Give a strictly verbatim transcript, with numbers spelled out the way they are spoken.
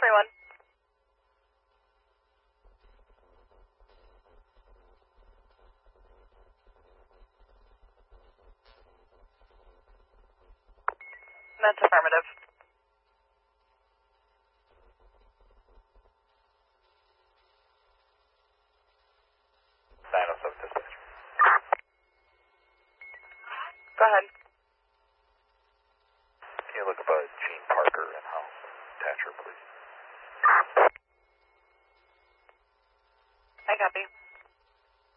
twenty-one. That's affirmative. nine oh seven dispatch. Go ahead. Can you look up a Gene Parker in-house? Attach her, please. I copy.